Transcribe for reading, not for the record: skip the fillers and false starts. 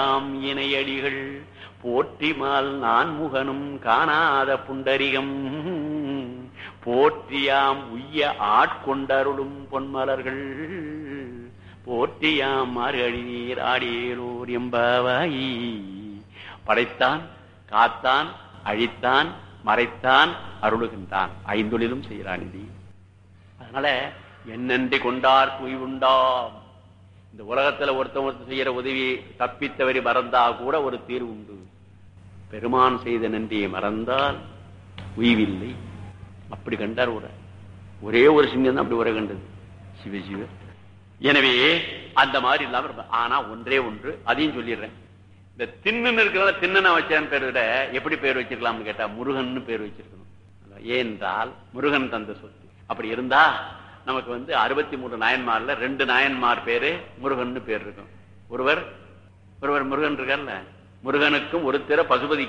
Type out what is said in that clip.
இணையடிகள் போற்றிமால் நான் முகனும் காணாத புண்டரிகம் போற்றியாம் உய்ய ஆட்கொண்டருளும் பொன்மலர்கள் போற்றியாம் மார்கழி நீர் ஆடியோர் எம்பாவாயி. படைத்தான், காத்தான், அழித்தான், மறைத்தான், அருளுகின்றான், ஐந்தொழிலும் செய்கிறான். அதனால என்னென்று கொண்டார் உய்வுண்டாம். இந்த உலகத்துல ஒருத்தன் செய்யற உதவி தப்பித்தவரை மறந்தா கூட ஒரு தீர்வு உண்டு. பெருமான் செய்த நன்றியை மறந்தால் உய்வில்லை. அப்படி கண்டார் ஒரே ஒரு சிங்கம் தான் அப்படி உரை கண்டது, சிவசிவ. எனவே அந்த மாதிரி இல்லாம, ஆனா ஒன்றே ஒன்று அதையும் சொல்லிடுறேன். இந்த தின்னு இருக்கிறத தின்னன வச்சான்னு பேர் விட எப்படி பேர் வச்சிருக்கலாம்னு கேட்டா முருகன் பேர் வச்சிருக்கணும். ஏனென்றால் முருகன் தந்த சொத்து. அப்படி இருந்தா நமக்கு 63 நாயன்மார்ல 2 நாயன்மார் பேரு முருகன் பேர் இருக்கும். ஒருவர் முருகன் இருக்கார்ல, முருகனுக்கும் ஒரு திற பசுபதி